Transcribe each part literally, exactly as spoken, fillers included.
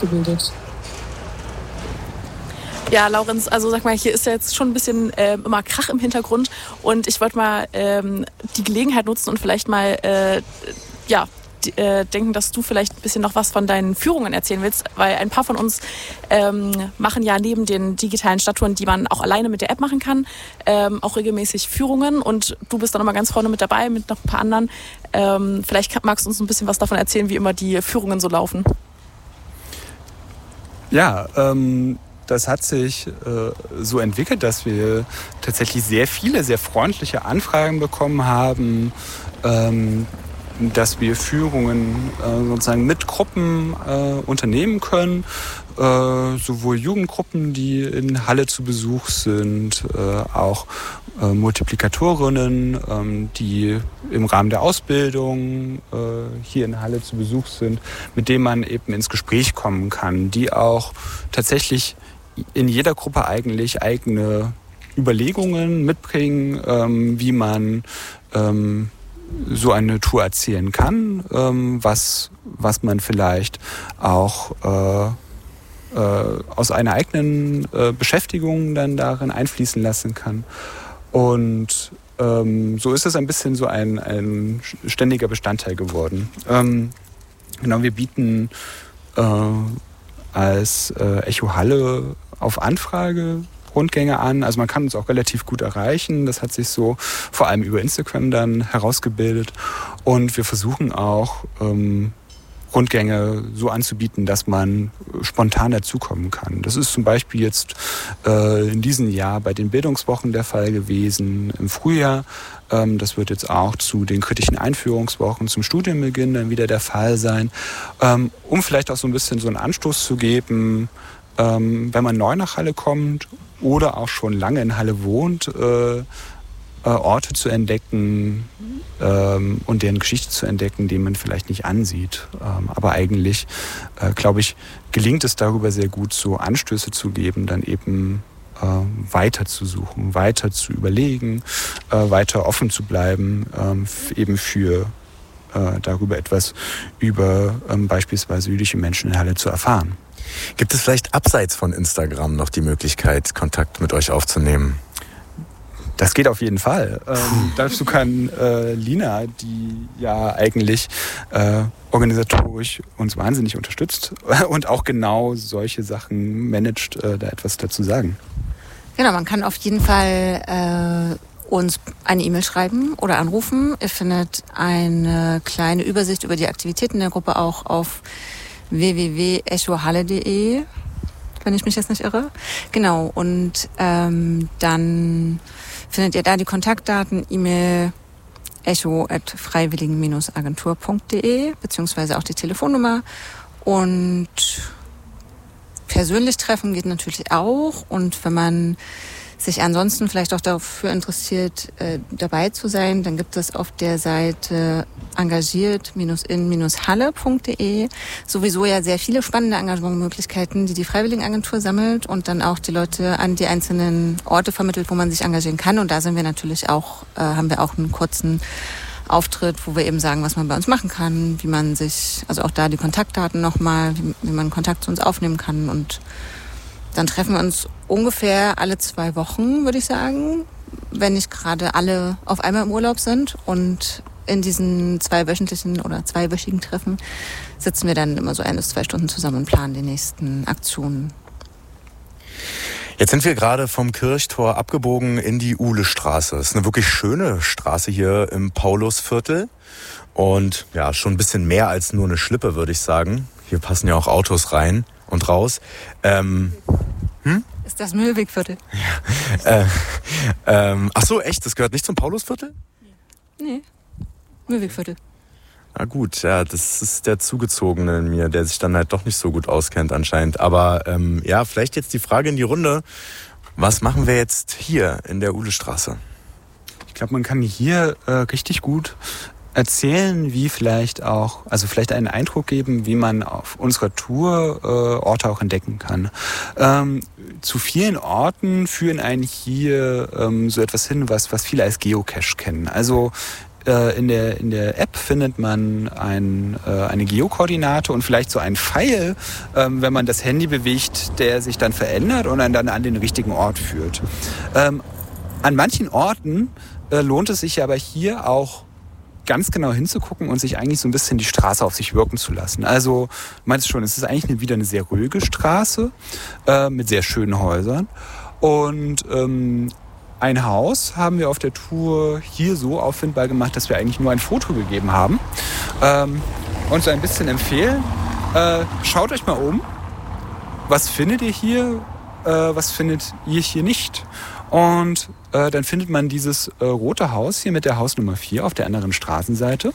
gebildet. Ja, Laurenz, also sag mal, hier ist ja jetzt schon ein bisschen äh, immer Krach im Hintergrund und ich wollte mal ähm, die Gelegenheit nutzen und vielleicht mal äh, ja, d- äh, denken, dass du vielleicht ein bisschen noch was von deinen Führungen erzählen willst, weil ein paar von uns ähm, machen ja neben den digitalen Stadttouren, die man auch alleine mit der App machen kann, ähm, auch regelmäßig Führungen und du bist dann immer ganz vorne mit dabei mit noch ein paar anderen. Ähm, vielleicht kann, magst du uns ein bisschen was davon erzählen, wie immer die Führungen so laufen. Ja, ähm, das hat sich äh, so entwickelt, dass wir tatsächlich sehr viele, sehr freundliche Anfragen bekommen haben, ähm, dass wir Führungen äh, sozusagen mit Gruppen äh, unternehmen können, äh, sowohl Jugendgruppen, die in Halle zu Besuch sind, äh, auch äh, Multiplikatorinnen, ähm, die im Rahmen der Ausbildung äh, hier in Halle zu Besuch sind, mit denen man eben ins Gespräch kommen kann, die auch tatsächlich in jeder Gruppe eigentlich eigene Überlegungen mitbringen, ähm, wie man ähm, so eine Tour erzählen kann, ähm, was, was man vielleicht auch äh, äh, aus einer eigenen äh, Beschäftigung dann darin einfließen lassen kann. Und ähm, so ist es ein bisschen so ein, ein ständiger Bestandteil geworden. Ähm, genau, wir bieten äh, als äh, Echo Halle auf Anfrage Rundgänge an. Also man kann uns auch relativ gut erreichen. Das hat sich so vor allem über Instagram dann herausgebildet. Und wir versuchen auch ähm, Rundgänge so anzubieten, dass man spontan dazukommen kann. Das ist zum Beispiel jetzt äh, in diesem Jahr bei den Bildungswochen der Fall gewesen, im Frühjahr. Ähm, das wird jetzt auch zu den kritischen Einführungswochen zum Studienbeginn dann wieder der Fall sein, ähm, um vielleicht auch so ein bisschen so einen Anstoß zu geben, ähm, wenn man neu nach Halle kommt oder auch schon lange in Halle wohnt, äh, äh, Orte zu entdecken ähm, und deren Geschichte zu entdecken, die man vielleicht nicht ansieht. Ähm, aber eigentlich, äh, glaube ich, gelingt es darüber sehr gut, so Anstöße zu geben, dann eben äh, weiter zu suchen, weiter zu überlegen, äh, weiter offen zu bleiben, ähm, f- eben für äh, darüber etwas über ähm, beispielsweise jüdische Menschen in Halle zu erfahren. Gibt es vielleicht abseits von Instagram noch die Möglichkeit, Kontakt mit euch aufzunehmen? Das geht auf jeden Fall. Ähm, dazu kann äh, Lina, die ja eigentlich äh, organisatorisch uns wahnsinnig unterstützt und auch genau solche Sachen managt, äh, da etwas dazu sagen. Genau, man kann auf jeden Fall äh, uns eine E-Mail schreiben oder anrufen. Ihr findet eine kleine Übersicht über die Aktivitäten der Gruppe auch auf w w w punkt echo halle punkt de, wenn ich mich jetzt nicht irre. Genau, und ähm, dann findet ihr da die Kontaktdaten, E-Mail echo at freiwilligen agentur punkt de, beziehungsweise auch die Telefonnummer. Und persönlich treffen geht natürlich auch. Und wenn man sich ansonsten vielleicht auch dafür interessiert, äh, dabei zu sein, dann gibt es auf der Seite engagiert in halle punkt de sowieso ja sehr viele spannende Engagementmöglichkeiten, die die Freiwilligenagentur sammelt und dann auch die Leute an die einzelnen Orte vermittelt, wo man sich engagieren kann. Und da sind wir natürlich auch, äh, haben wir auch einen kurzen Auftritt, wo wir eben sagen, was man bei uns machen kann, wie man sich, also auch da die Kontaktdaten nochmal, wie, wie man Kontakt zu uns aufnehmen kann. Und dann treffen wir uns ungefähr alle zwei Wochen, würde ich sagen, wenn nicht gerade alle auf einmal im Urlaub sind. Und in diesen zweiwöchentlichen oder zweiwöchigen Treffen sitzen wir dann immer so ein bis zwei Stunden zusammen und planen die nächsten Aktionen. Jetzt sind wir gerade vom Kirchtor abgebogen in die Uhlestraße. Das ist eine wirklich schöne Straße hier im Paulusviertel. Und ja, schon ein bisschen mehr als nur eine Schlippe, würde ich sagen. Hier passen ja auch Autos rein und raus. Ähm, hm? Ist das Mühlwegviertel? Ja. Äh, ähm, ach so, echt? Das gehört nicht zum Paulusviertel? Nee, Mühlwegviertel. Na gut, ja, das ist der Zugezogene in mir, der sich dann halt doch nicht so gut auskennt anscheinend. Aber ähm, ja, vielleicht jetzt die Frage in die Runde. Was machen wir jetzt hier in der Uhlestraße? Ich glaube, man kann hier äh, richtig gut erzählen, wie vielleicht auch, also vielleicht einen Eindruck geben, wie man auf unserer Tour äh, Orte auch entdecken kann. Ähm, zu vielen Orten führen einen hier ähm, so etwas hin, was, was viele als Geocache kennen. Also äh, in der, in der App findet man ein, äh, eine Geokoordinate und vielleicht so einen Pfeil, ähm, wenn man das Handy bewegt, der sich dann verändert und einen dann an den richtigen Ort führt. Ähm, an manchen Orten äh, lohnt es sich aber hier auch ganz genau hinzugucken und sich eigentlich so ein bisschen die Straße auf sich wirken zu lassen. Also, meinst du schon, es ist eigentlich eine, wieder eine sehr ruhige Straße äh, mit sehr schönen Häusern. Und ähm, ein Haus haben wir auf der Tour hier so auffindbar gemacht, dass wir eigentlich nur ein Foto gegeben haben. Ähm, und so ein bisschen empfehlen, äh, schaut euch mal um. Was findet ihr hier? Äh, was findet ihr hier nicht? Und äh, dann findet man dieses äh, rote Haus hier mit der Hausnummer vier auf der anderen Straßenseite.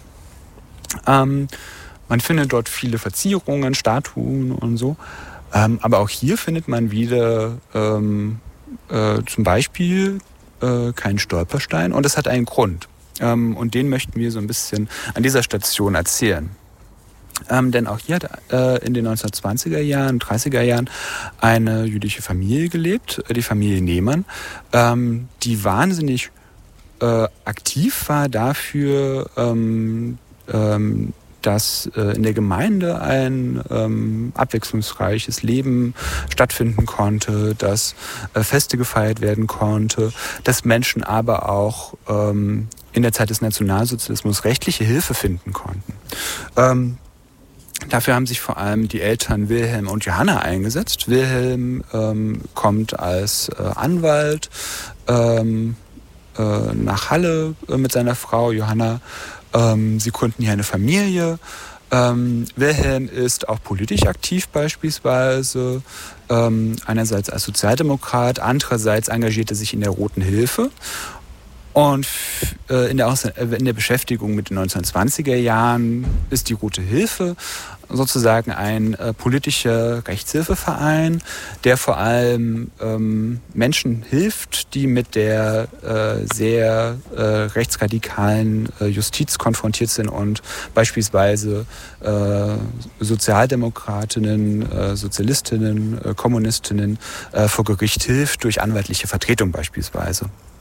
Ähm, man findet dort viele Verzierungen, Statuen und so. Ähm, aber auch hier findet man wieder ähm, äh, zum Beispiel äh, keinen Stolperstein. Und das hat einen Grund. Ähm, und den möchten wir so ein bisschen an dieser Station erzählen. Ähm, denn auch hier hat äh, in den neunzehnhundertzwanziger Jahren, dreißiger Jahren eine jüdische Familie gelebt, äh, die Familie Nehmann, ähm, die wahnsinnig äh, aktiv war dafür, ähm, ähm, dass äh, in der Gemeinde ein ähm, abwechslungsreiches Leben stattfinden konnte, dass äh, Feste gefeiert werden konnte, dass Menschen aber auch ähm, in der Zeit des Nationalsozialismus rechtliche Hilfe finden konnten. Ähm, Dafür haben sich vor allem die Eltern Wilhelm und Johanna eingesetzt. Wilhelm ähm, kommt als äh, Anwalt ähm, äh, nach Halle äh, mit seiner Frau Johanna. Ähm, sie gründen hier eine Familie. Ähm, Wilhelm ist auch politisch aktiv beispielsweise. Ähm, einerseits als Sozialdemokrat, andererseits engagiert er sich in der Roten Hilfe. Und äh, in, der Aus- in der Beschäftigung mit den neunzehnhundertzwanziger Jahren ist die Rote Hilfe sozusagen ein äh, politischer Rechtshilfeverein, der vor allem ähm, Menschen hilft, die mit der äh, sehr äh, rechtsradikalen äh, Justiz konfrontiert sind und beispielsweise äh, Sozialdemokratinnen, äh, Sozialistinnen, äh, Kommunistinnen äh, vor Gericht hilft, durch anwaltliche Vertretung beispielsweise.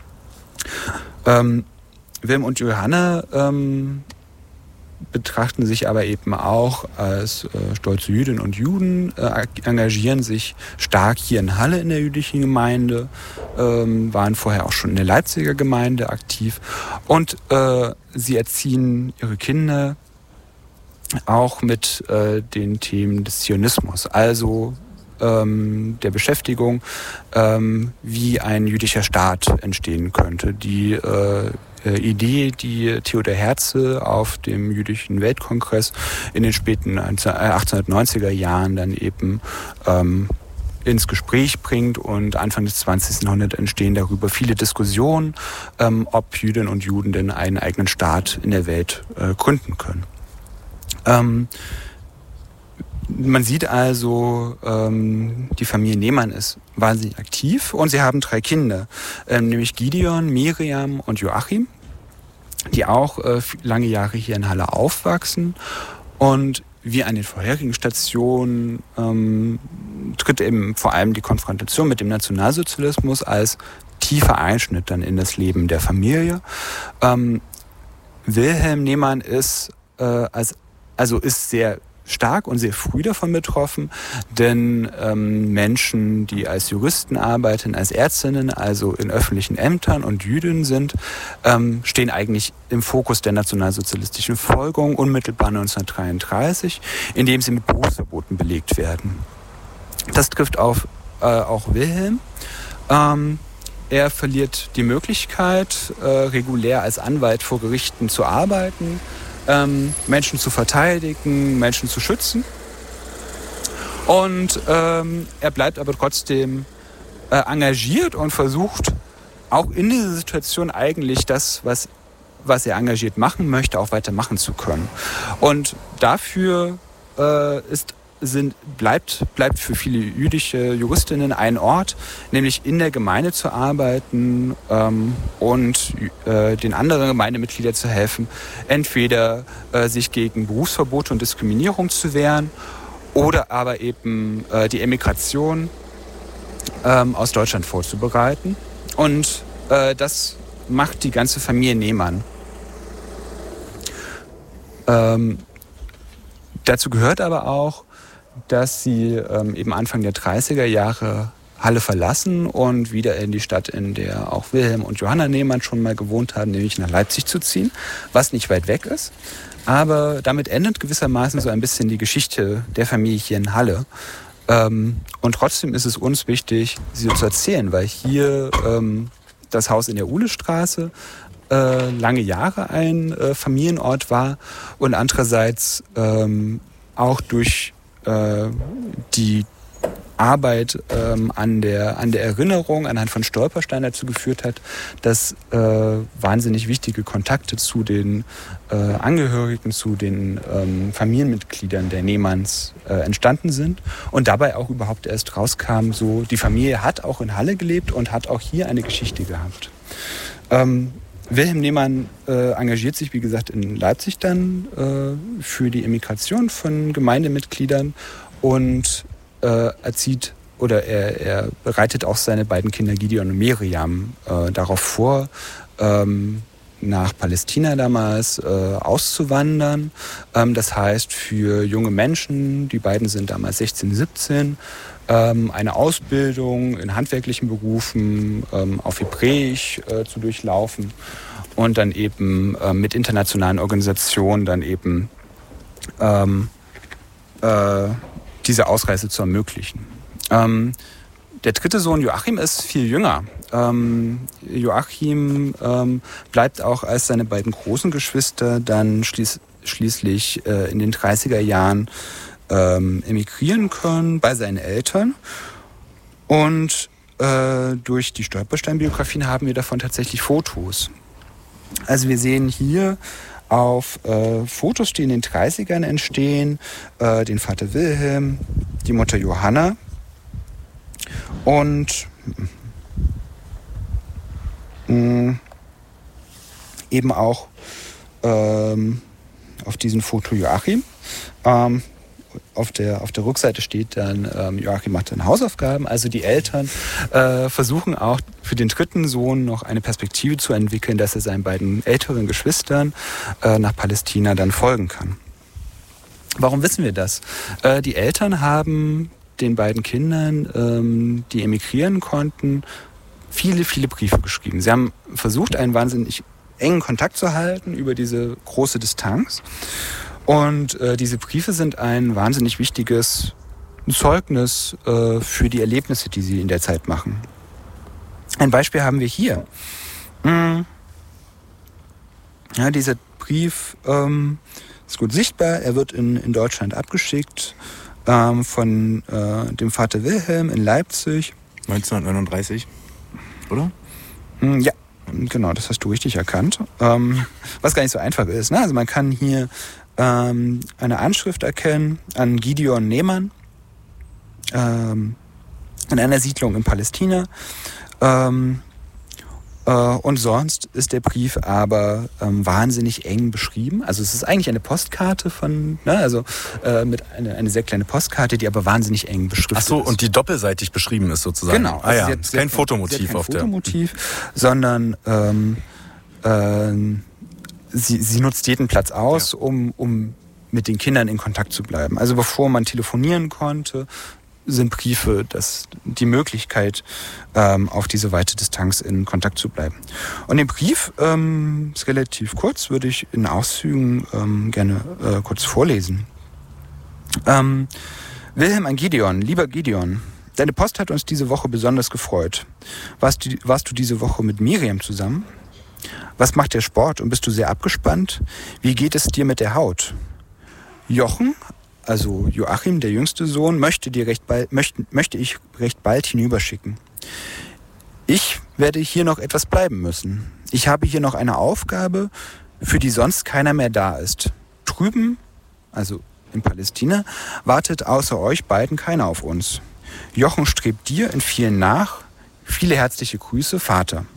Ähm, Wilhelm und Johanna ähm, betrachten sich aber eben auch als äh, stolze Jüdinnen und Juden, äh, engagieren sich stark hier in Halle in der jüdischen Gemeinde, ähm, waren vorher auch schon in der Leipziger Gemeinde aktiv und äh, sie erziehen ihre Kinder auch mit äh, den Themen des Zionismus, also ähm, der Beschäftigung, ähm, wie ein jüdischer Staat entstehen könnte. Die äh, Idee, die Theodor Herzl auf dem Jüdischen Weltkongress in den späten achtzehnhundertneunziger Jahren dann eben ähm, ins Gespräch bringt, und Anfang des zwanzigsten Jahrhunderts entstehen darüber viele Diskussionen, ähm, ob Jüdinnen und Juden denn einen eigenen Staat in der Welt äh, gründen können. Ähm, Man sieht also, ähm, die Familie Nehmann ist wahnsinnig aktiv und sie haben drei Kinder, ähm, nämlich Gideon, Miriam und Joachim, die auch äh, lange Jahre hier in Halle aufwachsen. Und wie an den vorherigen Stationen ähm, tritt eben vor allem die Konfrontation mit dem Nationalsozialismus als tiefer Einschnitt dann in das Leben der Familie. Ähm, Wilhelm Nehmann ist, äh, als, also ist sehr stark und sehr früh davon betroffen, denn ähm, Menschen, die als Juristen arbeiten, als Ärztinnen, also in öffentlichen Ämtern und Jüdinnen sind, ähm, stehen eigentlich im Fokus der nationalsozialistischen Verfolgung unmittelbar neunzehnhundertdreiunddreißig, indem sie mit Berufsverboten belegt werden. Das trifft auf äh, auch Wilhelm. Ähm, er verliert die Möglichkeit, äh, regulär als Anwalt vor Gerichten zu arbeiten, Ähm, Menschen zu verteidigen, Menschen zu schützen. Und ähm, er bleibt aber trotzdem äh, engagiert und versucht auch in dieser Situation eigentlich das, was, was er engagiert machen möchte, auch weiter machen zu können. Und dafür äh, ist Sind, bleibt, bleibt für viele jüdische Juristinnen ein Ort, nämlich in der Gemeinde zu arbeiten ähm, und äh, den anderen Gemeindemitgliedern zu helfen, entweder äh, sich gegen Berufsverbote und Diskriminierung zu wehren oder aber eben äh, die Emigration ähm, aus Deutschland vorzubereiten. Und äh, das macht die ganze Familie Nehmann. Ähm, dazu gehört aber auch, dass sie ähm, eben Anfang der dreißiger Jahre Halle verlassen und wieder in die Stadt, in der auch Wilhelm und Johanna Nehmann schon mal gewohnt haben, nämlich nach Leipzig zu ziehen, was nicht weit weg ist. Aber damit endet gewissermaßen so ein bisschen die Geschichte der Familie hier in Halle. Ähm, und trotzdem ist es uns wichtig, sie zu erzählen, weil hier ähm, das Haus in der Uhlestraße äh, lange Jahre ein äh, Familienort war und andererseits ähm, auch durch äh, die Arbeit ähm, an der, an der Erinnerung anhand von Stolpersteinen dazu geführt hat, dass äh, wahnsinnig wichtige Kontakte zu den äh, Angehörigen, zu den ähm, Familienmitgliedern der Nehmanns äh, entstanden sind und dabei auch überhaupt erst rauskam, so die Familie hat auch in Halle gelebt und hat auch hier eine Geschichte gehabt. Ähm, Wilhelm Nehmann äh, engagiert sich, wie gesagt, in Leipzig dann äh, für die Emigration von Gemeindemitgliedern und äh, erzieht oder er, er bereitet auch seine beiden Kinder Gideon und Miriam äh, darauf vor, ähm, nach Palästina damals äh, auszuwandern. Ähm, das heißt, für junge Menschen, die beiden sind damals sechzehn, siebzehn, ähm, eine Ausbildung in handwerklichen Berufen ähm, auf Hebräisch äh, zu durchlaufen und dann eben äh, mit internationalen Organisationen dann eben ähm, äh, diese Ausreise zu ermöglichen. Ähm, der dritte Sohn Joachim ist viel jünger. Ähm, Joachim ähm, bleibt auch als seine beiden großen Geschwister dann schließ, schließlich äh, in den dreißiger Jahren ähm, emigrieren können bei seinen Eltern. Und äh, durch die Stolperstein-Biografien haben wir davon tatsächlich Fotos. Also wir sehen hier auf äh, Fotos, die in den dreißigern entstehen, äh, den Vater Wilhelm, die Mutter Johanna und mh, eben auch ähm, auf diesem Foto Joachim. Ähm, auf der, auf der Rückseite steht dann, ähm, Joachim macht dann Hausaufgaben. Also die Eltern äh, versuchen auch für den dritten Sohn noch eine Perspektive zu entwickeln, dass er seinen beiden älteren Geschwistern äh, nach Palästina dann folgen kann. Warum wissen wir das? Äh, die Eltern haben den beiden Kindern, ähm, die emigrieren konnten, viele, viele Briefe geschrieben. Sie haben versucht, einen wahnsinnig engen Kontakt zu halten über diese große Distanz. Und äh, diese Briefe sind ein wahnsinnig wichtiges Zeugnis äh, für die Erlebnisse, die sie in der Zeit machen. Ein Beispiel haben wir hier. Hm. Ja, dieser Brief ähm, ist gut sichtbar. Er wird in, in Deutschland abgeschickt ähm, von äh, dem Vater Wilhelm in Leipzig. neunzehnhundertneununddreißig, oder? Hm, ja. Genau, das hast du richtig erkannt. Ähm, was gar nicht so einfach ist. Ne? Also man kann hier ähm, eine Anschrift erkennen an Gideon Nehmann ähm, in einer Siedlung in Palästina. Ähm, äh, und sonst ist der Brief aber ähm, wahnsinnig eng beschrieben. Also es ist eigentlich eine Postkarte von, ne, also äh, mit eine, eine sehr kleine Postkarte, die aber wahnsinnig eng beschriftet ist. Ach so, und die doppelseitig beschrieben ist sozusagen. Genau. Ah, ja. Sie hat, sie kein hat, Fotomotiv sie hat kein auf Fotomotiv, der. sondern ähm, ähm, sie, sie nutzt jeden Platz aus, ja. um, um mit den Kindern in Kontakt zu bleiben. Also bevor man telefonieren konnte, sind Briefe das, die Möglichkeit, ähm, auf diese weite Distanz in Kontakt zu bleiben. Und den Brief ähm, ist relativ kurz, würde ich in Auszügen ähm, gerne äh, kurz vorlesen. Ähm, Wilhelm an Gideon, lieber Gideon, deine Post hat uns diese Woche besonders gefreut. Warst du, warst du diese Woche mit Miriam zusammen? Was macht der Sport und bist du sehr abgespannt? Wie geht es dir mit der Haut? Jochen, also Joachim, der jüngste Sohn, möchte, dir recht bald, möchte, möchte ich recht bald hinüberschicken. Ich werde hier noch etwas bleiben müssen. Ich habe hier noch eine Aufgabe, für die sonst keiner mehr da ist. Drüben, also in Palästina, wartet außer euch beiden keiner auf uns. Jochen strebt dir in vielen nach. Viele herzliche Grüße, Vater.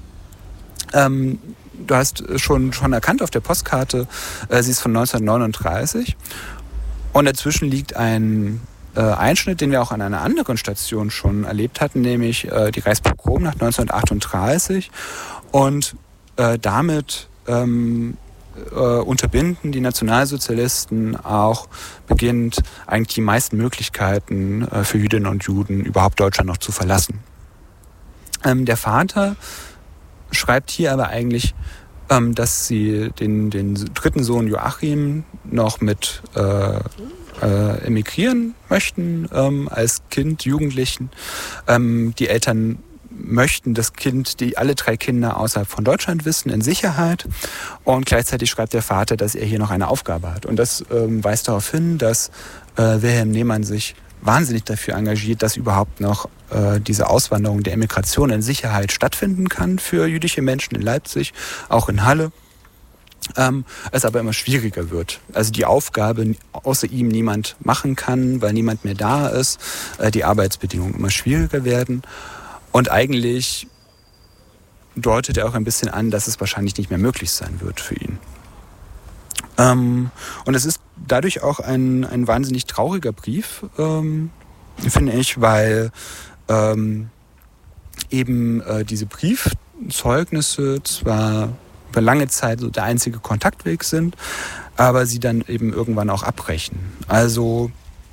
Ähm, du hast schon, schon erkannt auf der Postkarte, äh, sie ist von neunzehnhundertneununddreißig. Und dazwischen liegt ein äh, Einschnitt, den wir auch an einer anderen Station schon erlebt hatten, nämlich äh, die Reichspogromnacht neunzehnhundertachtunddreißig. Und äh, damit ähm, äh, unterbinden die Nationalsozialisten auch beginnend eigentlich die meisten Möglichkeiten äh, für Jüdinnen und Juden überhaupt Deutschland noch zu verlassen. Ähm, der Vater schreibt hier aber eigentlich, ähm, dass sie den, den dritten Sohn Joachim noch mit äh, äh, emigrieren möchten ähm, als Kind, Jugendlichen. Ähm, die Eltern möchten das Kind, die alle drei Kinder außerhalb von Deutschland wissen, in Sicherheit. Und gleichzeitig schreibt der Vater, dass er hier noch eine Aufgabe hat. Und das ähm, weist darauf hin, dass äh, Wilhelm Nehmann sich wahnsinnig dafür engagiert, dass überhaupt noch äh, diese Auswanderung der Emigration in Sicherheit stattfinden kann für jüdische Menschen in Leipzig, auch in Halle. Ähm, es aber immer schwieriger wird. Also die Aufgabe außer ihm niemand machen kann, weil niemand mehr da ist, äh, die Arbeitsbedingungen immer schwieriger werden. Und eigentlich deutet er auch ein bisschen an, dass es wahrscheinlich nicht mehr möglich sein wird für ihn. Ähm, und es ist dadurch auch ein, ein wahnsinnig trauriger Brief, ähm, finde ich, weil ähm, eben äh, diese Briefzeugnisse zwar über lange Zeit so der einzige Kontaktweg sind, aber sie dann eben irgendwann auch abbrechen. Also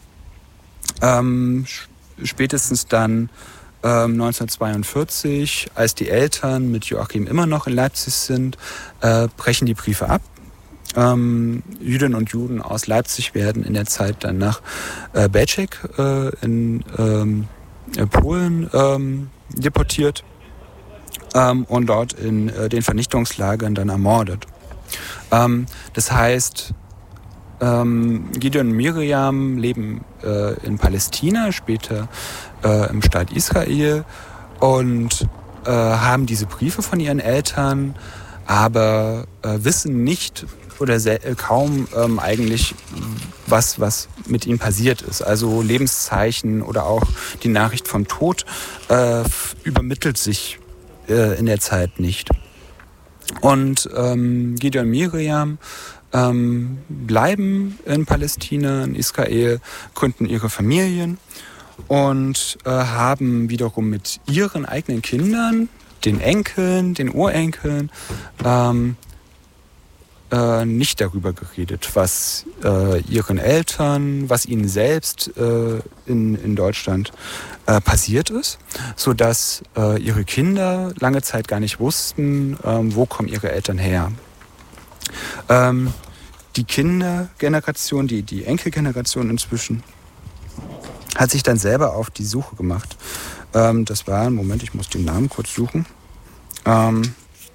ähm, spätestens dann ähm, neunzehnhundertzweiundvierzig, als die Eltern mit Joachim immer noch in Leipzig sind, äh, brechen die Briefe ab. Ähm, Jüdinnen und Juden aus Leipzig werden in der Zeit dann nach äh, Belzec äh, in ähm, Polen ähm, deportiert ähm, und dort in äh, den Vernichtungslagern dann ermordet. Ähm, das heißt, ähm, Gideon und Miriam leben äh, in Palästina, später äh, im Staat Israel und äh, haben diese Briefe von ihren Eltern, aber äh, wissen nicht oder sehr, äh, kaum ähm, eigentlich, was, was mit ihnen passiert ist. Also Lebenszeichen oder auch die Nachricht vom Tod äh, übermittelt sich äh, in der Zeit nicht. Und ähm, Gideon und Miriam ähm, bleiben in Palästina, in Israel, gründen ihre Familien und äh, haben wiederum mit ihren eigenen Kindern, den Enkeln, den Urenkeln, ähm, äh, nicht darüber geredet, was äh, ihren Eltern, was ihnen selbst äh, in, in Deutschland äh, passiert ist, sodass äh, ihre Kinder lange Zeit gar nicht wussten, ähm, wo kommen ihre Eltern her. Ähm, die Kindergeneration, die, die Enkelgeneration inzwischen, hat sich dann selber auf die Suche gemacht. Ähm, das war, Moment, ich muss den Namen kurz suchen. Ähm,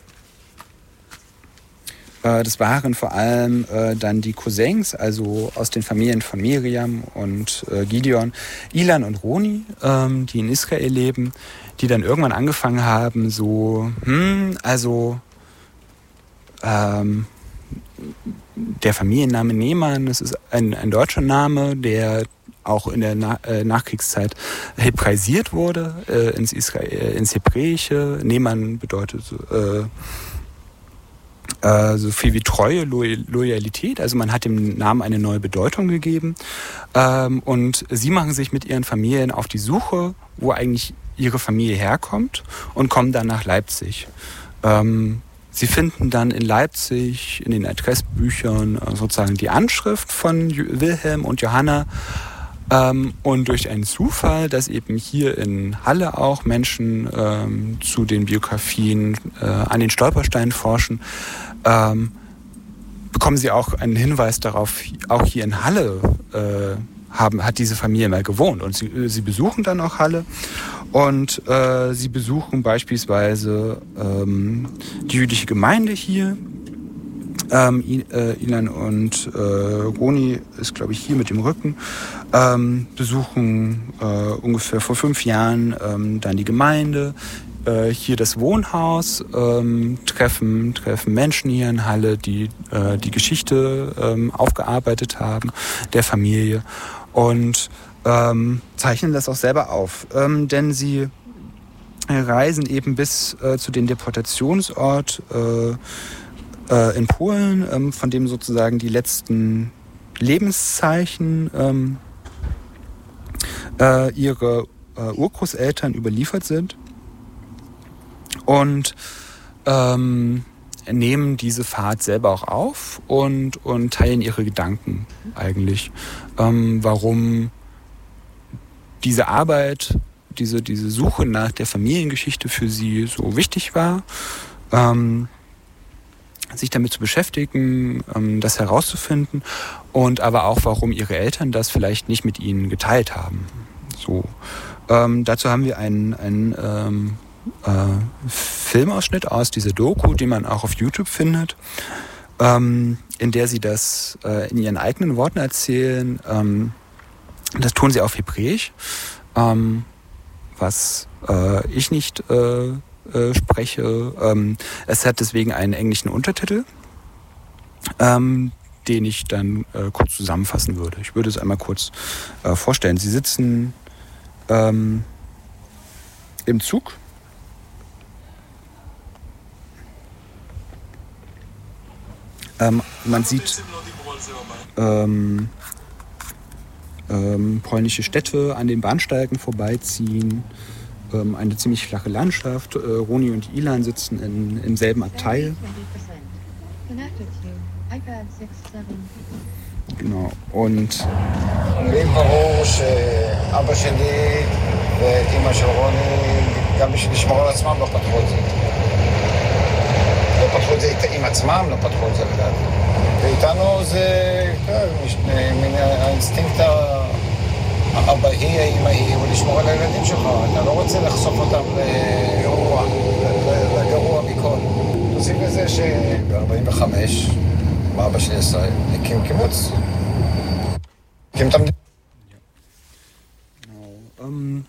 äh, das waren vor allem äh, dann die Cousins, also aus den Familien von Miriam und äh, Gideon, Ilan und Roni, ähm, die in Israel leben, die dann irgendwann angefangen haben, so, hm, also ähm, der Familienname Nehmann, das ist ein, ein deutscher Name, der auch in der Na- äh, Nachkriegszeit hebraisiert wurde, äh, ins, Israel, äh, ins Hebräische. Nehmann bedeutet äh, äh, so viel wie Treue, Lo- Loyalität. Also man hat dem Namen eine neue Bedeutung gegeben. Ähm, und sie machen sich mit ihren Familien auf die Suche, wo eigentlich ihre Familie herkommt, und kommen dann nach Leipzig. Ähm, Sie finden dann in Leipzig in den Adressbüchern sozusagen die Anschrift von Wilhelm und Johanna. Ähm, und durch einen Zufall, dass eben hier in Halle auch Menschen ähm, zu den Biografien äh, an den Stolpersteinen forschen, ähm, bekommen sie auch einen Hinweis darauf, auch hier in Halle äh, haben, hat diese Familie mal gewohnt. Und sie, sie besuchen dann auch Halle. Und äh, sie besuchen beispielsweise ähm, die jüdische Gemeinde hier. Ähm, äh, Ilan und äh, Roni ist, glaube ich, hier mit dem Rücken. Ähm, besuchen äh, ungefähr vor fünf Jahren ähm, dann die Gemeinde. Äh, hier das Wohnhaus. Ähm, treffen, treffen Menschen hier in Halle, die äh, die Geschichte ähm, aufgearbeitet haben, der Familie. Und Ähm, zeichnen das auch selber auf. Ähm, denn sie reisen eben bis äh, zu dem Deportationsort äh, äh, in Polen, ähm, von dem sozusagen die letzten Lebenszeichen ähm, äh, ihrer äh, Urgroßeltern überliefert sind. Und ähm, nehmen diese Fahrt selber auch auf und, und teilen ihre Gedanken eigentlich, ähm, warum diese Arbeit, diese, diese Suche nach der Familiengeschichte für sie so wichtig war, ähm, sich damit zu beschäftigen, ähm, das herauszufinden und aber auch, warum ihre Eltern das vielleicht nicht mit ihnen geteilt haben. So, ähm, dazu haben wir einen, einen ähm, äh, Filmausschnitt aus dieser Doku, die man auch auf YouTube findet, ähm, in der sie das äh, in ihren eigenen Worten erzählen. Ähm, das tun sie auf Hebräisch, ähm, was äh, ich nicht äh, äh, spreche. Ähm, es hat deswegen einen englischen Untertitel, ähm, den ich dann äh, kurz zusammenfassen würde. Ich würde es einmal kurz äh, vorstellen. Sie sitzen ähm, im Zug. Ähm, man sieht ähm, ähm, polnische Städte an den Bahnsteigen vorbeiziehen, ähm, eine ziemlich flache Landschaft. Äh, Roni und Ilan sitzen in, im selben Abteil. Genau, und לי ברור שאבא שלי ואימא של רוני, גם בשביל לשמור על עצמם לא פתחו את זה. לא פתחו את זה עם עצמם, לא פתחו את זה לדעתי. ואיתנו זה, כן, מן האינסטינקט האבאי, האמאי, הוא לשמור על הילדים שלך. אתה לא רוצה לחשוף אותם לגרוע, לגרוע מכל. תוסיף לזה שב-ארבעים וחמש, מה אבא שלי עשה? הקים קיבוץ. הקים את המדינה. Ähm,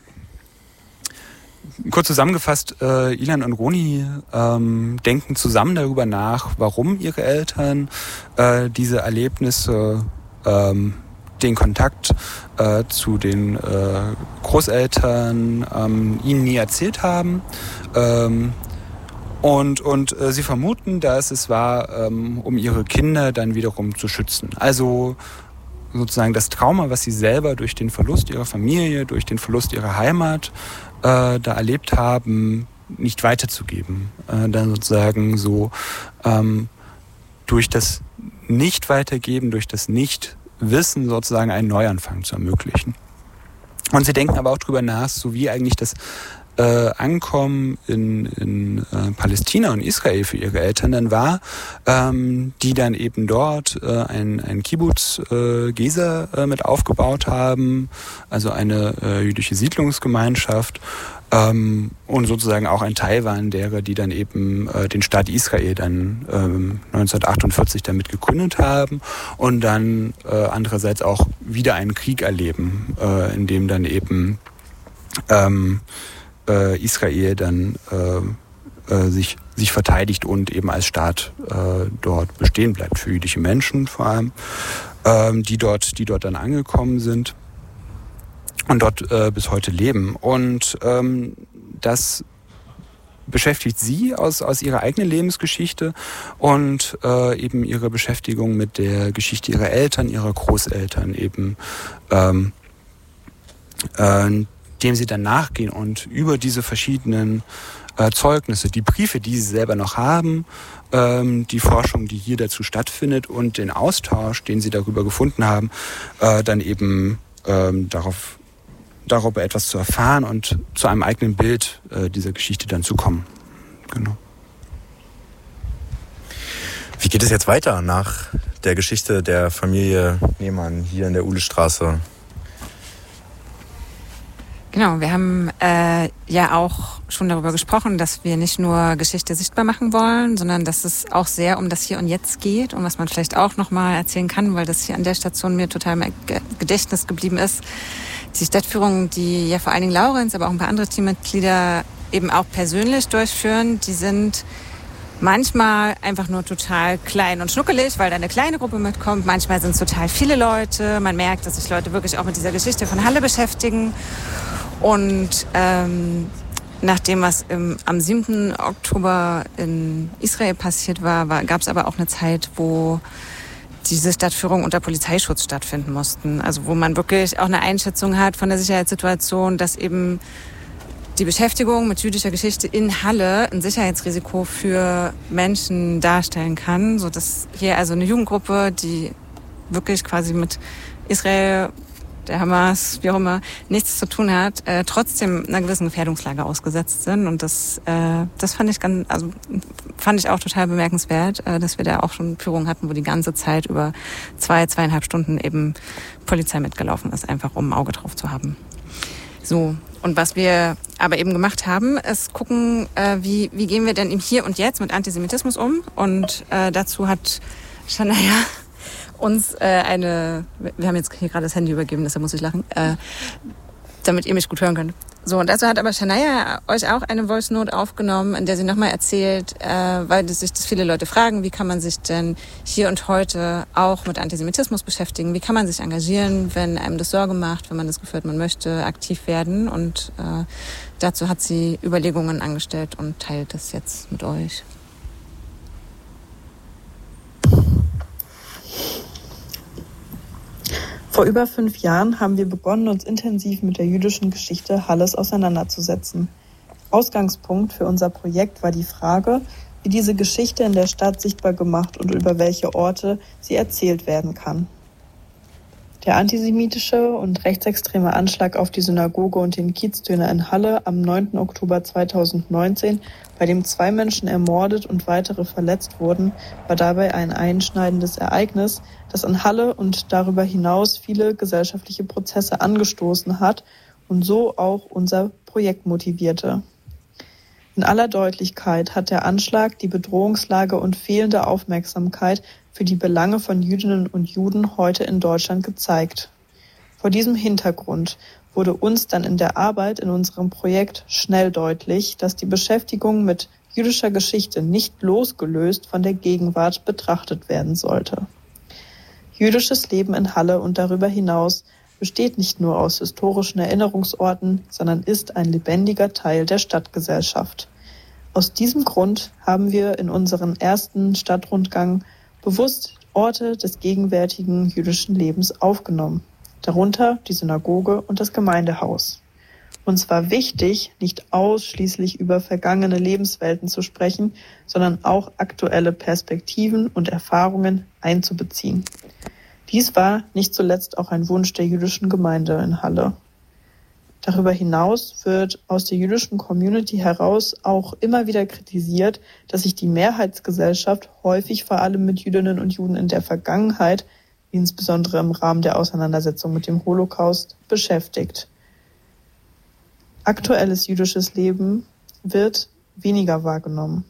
kurz zusammengefasst, äh, Ilan und Roni ähm, denken zusammen darüber nach, warum ihre Eltern äh, diese Erlebnisse, ähm, den Kontakt äh, zu den äh, Großeltern ähm, ihnen nie erzählt haben. Ähm, und und äh, sie vermuten, dass es war, ähm, um ihre Kinder dann wiederum zu schützen. Also sozusagen das Trauma, was sie selber durch den Verlust ihrer Familie, durch den Verlust ihrer Heimat äh, da erlebt haben, nicht weiterzugeben. Äh, dann sozusagen so ähm, durch das Nicht-Weitergeben, durch das Nicht-Wissen sozusagen einen Neuanfang zu ermöglichen. Und sie denken aber auch darüber nach, so wie eigentlich das Äh, Ankommen in, in äh, Palästina und Israel für ihre Eltern dann war, ähm, die dann eben dort äh, ein, ein Kibbutz äh, Gezer äh, mit aufgebaut haben, also eine äh, jüdische Siedlungsgemeinschaft ähm, und sozusagen auch ein Teil waren derer, die dann eben äh, den Staat Israel dann ähm, neunzehnhundertachtundvierzig damit gegründet haben und dann äh, andererseits auch wieder einen Krieg erleben, äh, in dem dann eben ähm, Äh, Israel dann äh, äh, sich, sich verteidigt und eben als Staat äh, dort bestehen bleibt, für jüdische Menschen vor allem, ähm, die dort, die dort dann angekommen sind und dort äh, bis heute leben. Und ähm, das beschäftigt sie aus, aus ihrer eigenen Lebensgeschichte und äh, eben ihre Beschäftigung mit der Geschichte ihrer Eltern, ihrer Großeltern eben ähm, äh, dem sie dann nachgehen und über diese verschiedenen äh, Zeugnisse, die Briefe, die sie selber noch haben, ähm, die Forschung, die hier dazu stattfindet und den Austausch, den sie darüber gefunden haben, äh, dann eben ähm, darauf, darüber etwas zu erfahren und zu einem eigenen Bild äh, dieser Geschichte dann zu kommen. Genau. Wie geht es jetzt weiter nach der Geschichte der Familie Nehmann hier in der Uhlestraße? Genau, wir haben äh, ja auch schon darüber gesprochen, dass wir nicht nur Geschichte sichtbar machen wollen, sondern dass es auch sehr um das Hier und Jetzt geht und was man vielleicht auch nochmal erzählen kann, weil das hier an der Station mir total im Gedächtnis geblieben ist. Die Stadtführung, die ja vor allen Dingen Laurenz, aber auch ein paar andere Teammitglieder eben auch persönlich durchführen, die sind manchmal einfach nur total klein und schnuckelig, weil da eine kleine Gruppe mitkommt. Manchmal sind es total viele Leute. Man merkt, dass sich Leute wirklich auch mit dieser Geschichte von Halle beschäftigen. Und ähm, nach dem, was im, am siebten Oktober in Israel passiert war, war gab es aber auch eine Zeit, wo diese Stadtführungen unter Polizeischutz stattfinden mussten. Also wo man wirklich auch eine Einschätzung hat von der Sicherheitssituation, dass eben die Beschäftigung mit jüdischer Geschichte in Halle ein Sicherheitsrisiko für Menschen darstellen kann, so dass hier also eine Jugendgruppe, die wirklich quasi mit Israel, der Hamas, wie auch immer, nichts zu tun hat, äh, trotzdem einer gewissen Gefährdungslage ausgesetzt sind. Und das, äh, das fand ich ganz, also fand ich auch total bemerkenswert, äh, dass wir da auch schon Führungen hatten, wo die ganze Zeit über zwei, zweieinhalb Stunden eben Polizei mitgelaufen ist, einfach um ein Auge drauf zu haben. So. Und was wir aber eben gemacht haben, ist gucken, äh, wie, wie gehen wir denn im Hier und Jetzt mit Antisemitismus um. Und äh, dazu hat Shania uns äh, eine, wir haben jetzt hier gerade das Handy übergeben, deshalb muss ich lachen, äh, damit ihr mich gut hören könnt. So, und dazu hat aber Shania euch auch eine Voice Note aufgenommen, in der sie nochmal erzählt, äh, weil sich das viele Leute fragen, wie kann man sich denn hier und heute auch mit Antisemitismus beschäftigen, wie kann man sich engagieren, wenn einem das Sorge macht, wenn man das Gefühl hat, man möchte aktiv werden. Und äh, dazu hat sie Überlegungen angestellt und teilt das jetzt mit euch. Vor über fünf Jahren haben wir begonnen, uns intensiv mit der jüdischen Geschichte Halles auseinanderzusetzen. Ausgangspunkt für unser Projekt war die Frage, wie diese Geschichte in der Stadt sichtbar gemacht und über welche Orte sie erzählt werden kann. Der antisemitische und rechtsextreme Anschlag auf die Synagoge und den Kiezdöner in Halle am neunten Oktober zweitausendneunzehn, bei dem zwei Menschen ermordet und weitere verletzt wurden, war dabei ein einschneidendes Ereignis, das an Halle und darüber hinaus viele gesellschaftliche Prozesse angestoßen hat und so auch unser Projekt motivierte. In aller Deutlichkeit hat der Anschlag die Bedrohungslage und fehlende Aufmerksamkeit für die Belange von Jüdinnen und Juden heute in Deutschland gezeigt. Vor diesem Hintergrund wurde uns dann in der Arbeit in unserem Projekt schnell deutlich, dass die Beschäftigung mit jüdischer Geschichte nicht losgelöst von der Gegenwart betrachtet werden sollte. Jüdisches Leben in Halle und darüber hinaus besteht nicht nur aus historischen Erinnerungsorten, sondern ist ein lebendiger Teil der Stadtgesellschaft. Aus diesem Grund haben wir in unserem ersten Stadtrundgang bewusst Orte des gegenwärtigen jüdischen Lebens aufgenommen, darunter die Synagoge und das Gemeindehaus. Uns war wichtig, nicht ausschließlich über vergangene Lebenswelten zu sprechen, sondern auch aktuelle Perspektiven und Erfahrungen einzubeziehen. Dies war nicht zuletzt auch ein Wunsch der jüdischen Gemeinde in Halle. Darüber hinaus wird aus der jüdischen Community heraus auch immer wieder kritisiert, dass sich die Mehrheitsgesellschaft häufig vor allem mit Jüdinnen und Juden in der Vergangenheit, insbesondere im Rahmen der Auseinandersetzung mit dem Holocaust, beschäftigt. Aktuelles jüdisches Leben wird weniger wahrgenommen.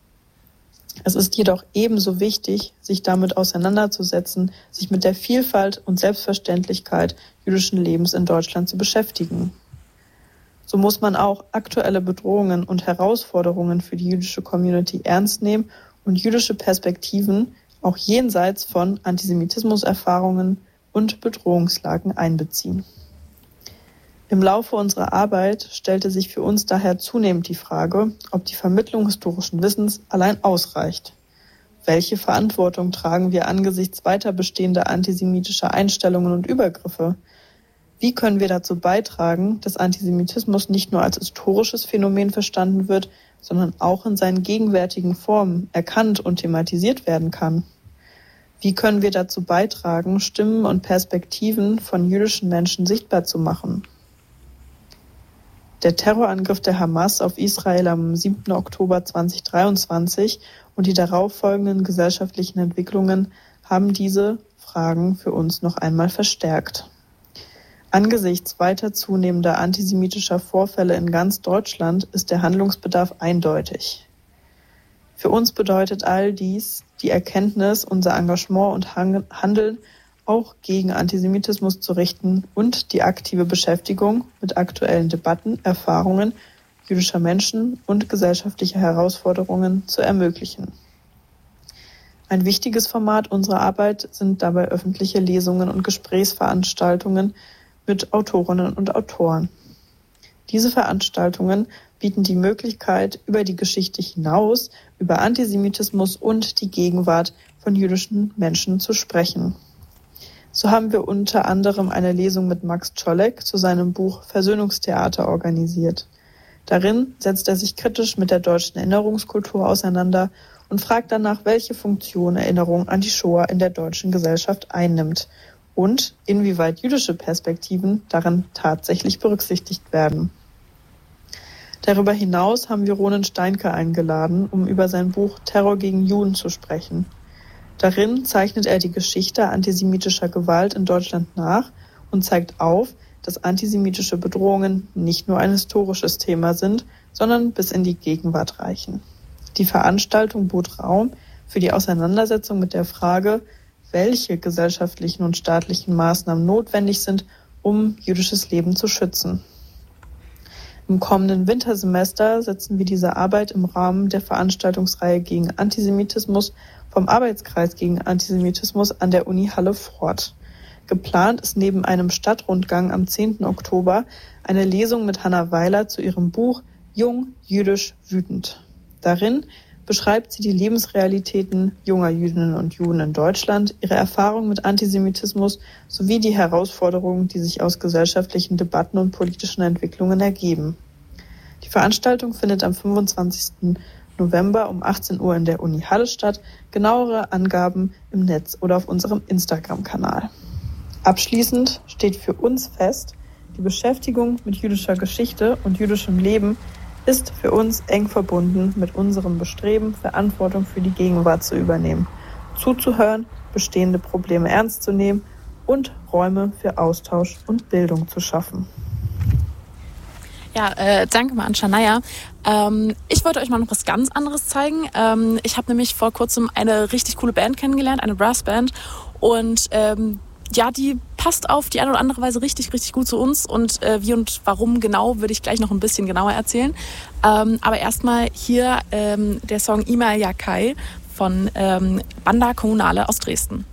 Es ist jedoch ebenso wichtig, sich damit auseinanderzusetzen, sich mit der Vielfalt und Selbstverständlichkeit jüdischen Lebens in Deutschland zu beschäftigen. So muss man auch aktuelle Bedrohungen und Herausforderungen für die jüdische Community ernst nehmen und jüdische Perspektiven auch jenseits von Antisemitismuserfahrungen und Bedrohungslagen einbeziehen. Im Laufe unserer Arbeit stellte sich für uns daher zunehmend die Frage, ob die Vermittlung historischen Wissens allein ausreicht. Welche Verantwortung tragen wir angesichts weiter bestehender antisemitischer Einstellungen und Übergriffe? Wie können wir dazu beitragen, dass Antisemitismus nicht nur als historisches Phänomen verstanden wird, sondern auch in seinen gegenwärtigen Formen erkannt und thematisiert werden kann? Wie können wir dazu beitragen, Stimmen und Perspektiven von jüdischen Menschen sichtbar zu machen? Der Terrorangriff der Hamas auf Israel am siebten Oktober zweitausenddreiundzwanzig und die darauffolgenden gesellschaftlichen Entwicklungen haben diese Fragen für uns noch einmal verstärkt. Angesichts weiter zunehmender antisemitischer Vorfälle in ganz Deutschland ist der Handlungsbedarf eindeutig. Für uns bedeutet all dies die Erkenntnis, unser Engagement und Handeln auch gegen Antisemitismus zu richten und die aktive Beschäftigung mit aktuellen Debatten, Erfahrungen jüdischer Menschen und gesellschaftlicher Herausforderungen zu ermöglichen. Ein wichtiges Format unserer Arbeit sind dabei öffentliche Lesungen und Gesprächsveranstaltungen mit Autorinnen und Autoren. Diese Veranstaltungen bieten die Möglichkeit, über die Geschichte hinaus, über Antisemitismus und die Gegenwart von jüdischen Menschen zu sprechen. So haben wir unter anderem eine Lesung mit Max Czolek zu seinem Buch Versöhnungstheater organisiert. Darin setzt er sich kritisch mit der deutschen Erinnerungskultur auseinander und fragt danach, welche Funktion Erinnerung an die Shoah in der deutschen Gesellschaft einnimmt und inwieweit jüdische Perspektiven darin tatsächlich berücksichtigt werden. Darüber hinaus haben wir Ronen Steinke eingeladen, um über sein Buch Terror gegen Juden zu sprechen. Darin zeichnet er die Geschichte antisemitischer Gewalt in Deutschland nach und zeigt auf, dass antisemitische Bedrohungen nicht nur ein historisches Thema sind, sondern bis in die Gegenwart reichen. Die Veranstaltung bot Raum für die Auseinandersetzung mit der Frage, welche gesellschaftlichen und staatlichen Maßnahmen notwendig sind, um jüdisches Leben zu schützen. Im kommenden Wintersemester setzen wir diese Arbeit im Rahmen der Veranstaltungsreihe gegen Antisemitismus vom Arbeitskreis gegen Antisemitismus an der Uni Halle fort. Geplant ist neben einem Stadtrundgang am zehnten Oktober eine Lesung mit Hanna Weiler zu ihrem Buch Jung, jüdisch, wütend. Darin beschreibt sie die Lebensrealitäten junger Jüdinnen und Juden in Deutschland, ihre Erfahrungen mit Antisemitismus sowie die Herausforderungen, die sich aus gesellschaftlichen Debatten und politischen Entwicklungen ergeben. Die Veranstaltung findet am fünfundzwanzigsten November um achtzehn Uhr in der Uni Halle statt. Genauere Angaben im Netz oder auf unserem Instagram-Kanal. Abschließend steht für uns fest, die Beschäftigung mit jüdischer Geschichte und jüdischem Leben ist für uns eng verbunden mit unserem Bestreben, Verantwortung für die Gegenwart zu übernehmen, zuzuhören, bestehende Probleme ernst zu nehmen und Räume für Austausch und Bildung zu schaffen. Ja, äh, danke mal an Shania. Ähm, ich wollte euch mal noch was ganz anderes zeigen. Ähm, ich habe nämlich vor kurzem eine richtig coole Band kennengelernt, eine Brassband. Und ähm, ja, die passt auf die eine oder andere Weise richtig, richtig gut zu uns. Und äh, wie und warum genau, würde ich gleich noch ein bisschen genauer erzählen. Ähm, aber erstmal hier ähm, der Song Ima Yakai von ähm, Banda Kommunale aus Dresden.